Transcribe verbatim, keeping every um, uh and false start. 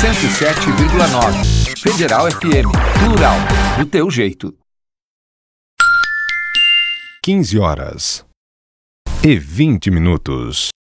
cento e sete vírgula nove. Federal F M. Plural. Do teu jeito. quinze horas e vinte minutos.